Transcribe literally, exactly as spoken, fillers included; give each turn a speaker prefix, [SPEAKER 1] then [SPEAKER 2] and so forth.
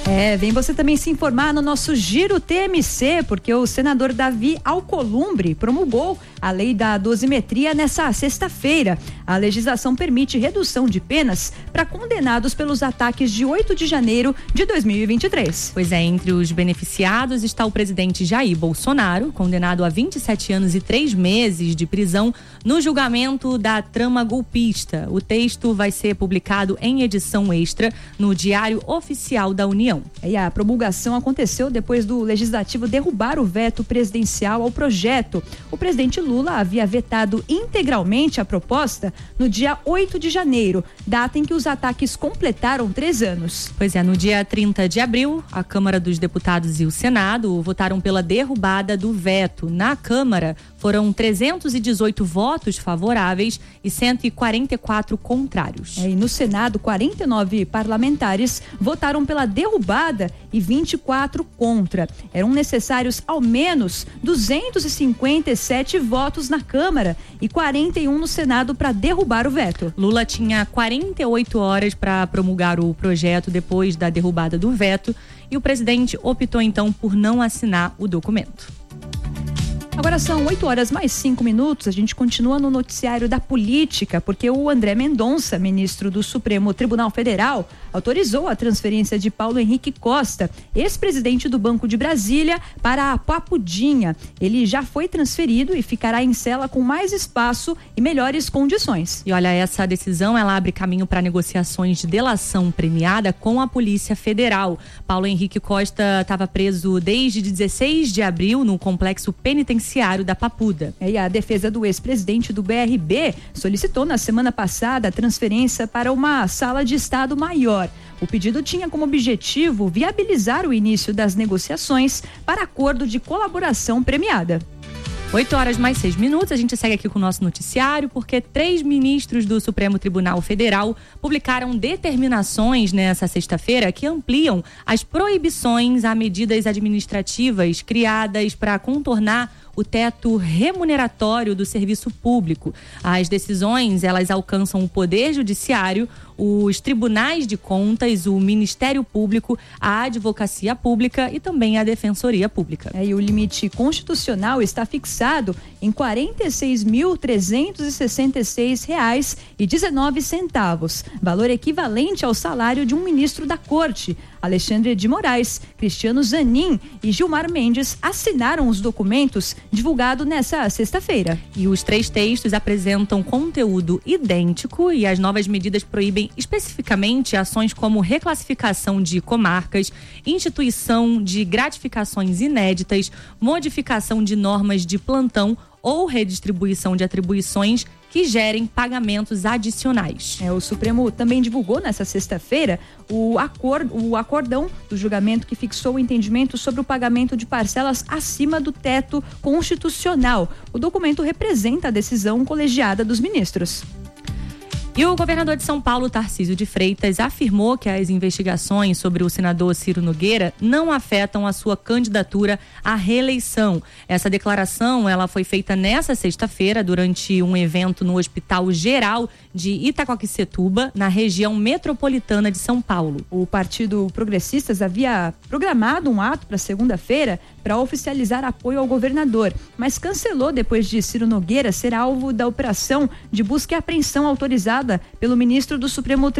[SPEAKER 1] É, vem você também se informar no nosso Giro T M C, porque o senador Davi Alcolumbre promulgou a lei da dosimetria nessa sexta-feira. A legislação permite redução de penas para condenados pelos ataques de oito de janeiro de dois mil e vinte e três.
[SPEAKER 2] Pois é, entre os beneficiados está o presidente Jair Bolsonaro, condenado a vinte e sete anos e três meses de prisão no julgamento da trama golpista. O texto vai ser publicado em edição extra no Diário Oficial da União.
[SPEAKER 1] E a promulgação aconteceu depois do Legislativo derrubar o veto presidencial ao projeto. O presidente Lula havia vetado integralmente a proposta no dia oito de janeiro, data em que os ataques completaram três anos.
[SPEAKER 2] Pois é, no dia trinta de abril, a Câmara dos Deputados e o Senado votaram pela derrubada do veto. Na Câmara, foram trezentos e dezoito votos favoráveis e cento e quarenta e quatro contrários.
[SPEAKER 1] É, e no Senado, quarenta e nove parlamentares votaram pela derrubada e vinte e quatro contra. Eram necessários ao menos duzentos e cinquenta e sete votos na Câmara e quarenta e um no Senado para derrubar o veto.
[SPEAKER 2] Lula tinha quarenta e oito horas para promulgar o projeto depois da derrubada do veto e o presidente optou então por não assinar o documento.
[SPEAKER 1] Agora são oito horas mais cinco minutos, a gente continua no noticiário da política, porque o André Mendonça, ministro do Supremo Tribunal Federal, autorizou a transferência de Paulo Henrique Costa, ex-presidente do Banco de Brasília, para a Papudinha. Ele já foi transferido e ficará em cela com mais espaço e melhores condições.
[SPEAKER 2] E olha, essa decisão ela abre caminho para negociações de delação premiada com a Polícia Federal. Paulo Henrique Costa estava preso desde dezesseis de abril no complexo penitenciário da Papuda.
[SPEAKER 1] E a defesa do ex-presidente do B R B solicitou na semana passada a transferência para uma sala de estado maior. O pedido tinha como objetivo viabilizar o início das negociações para acordo de colaboração premiada.
[SPEAKER 2] oito horas mais seis minutos, a gente segue aqui com o nosso noticiário, porque três ministros do Supremo Tribunal Federal publicaram determinações nessa sexta-feira que ampliam as proibições a medidas administrativas criadas para contornar o teto remuneratório do serviço público. As decisões, elas alcançam o Poder Judiciário, os tribunais de contas, o Ministério Público, a Advocacia Pública e também a Defensoria Pública.
[SPEAKER 1] É, e o limite constitucional está fixado em quarenta e seis mil trezentos e sessenta e seis reais e dezenove centavos, valor equivalente ao salário de um ministro da Corte. Alexandre de Moraes, Cristiano Zanin e Gilmar Mendes assinaram os documentos divulgados nessa sexta-feira.
[SPEAKER 2] E os três textos apresentam conteúdo idêntico e as novas medidas proíbem especificamente ações como reclassificação de comarcas, instituição de gratificações inéditas, modificação de normas de plantão ou redistribuição de atribuições que gerem pagamentos adicionais.
[SPEAKER 1] É, o Supremo também divulgou nessa sexta-feira o, acord, o acordão do julgamento que fixou o entendimento sobre o pagamento de parcelas acima do teto constitucional. O documento representa a decisão colegiada dos ministros.
[SPEAKER 2] E o governador de São Paulo, Tarcísio de Freitas, afirmou que as investigações sobre o senador Ciro Nogueira não afetam a sua candidatura à reeleição. Essa declaração ela foi feita nessa sexta-feira durante um evento no Hospital Geral de Itacoaquecetuba, na região metropolitana de São Paulo.
[SPEAKER 1] O Partido Progressistas havia programado um ato para segunda-feira para oficializar apoio ao governador, mas cancelou depois de Ciro Nogueira ser alvo da operação de busca e apreensão autorizada pelo ministro do Supremo